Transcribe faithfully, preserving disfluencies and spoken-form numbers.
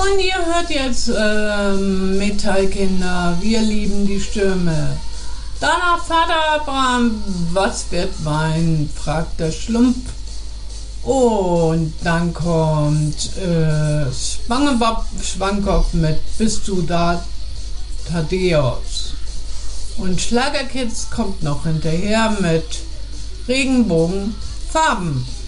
Und ihr hört jetzt ähm, Metallkinder, wir lieben die Stürme. Danach Vater Abraham, was wird Wein? Fragt der Schlumpf. Und dann kommt äh, Schwangewapp, Schwankopf mit Bist du da, Thaddeus. Und Schlagerkids kommt noch hinterher mit Regenbogenfarben.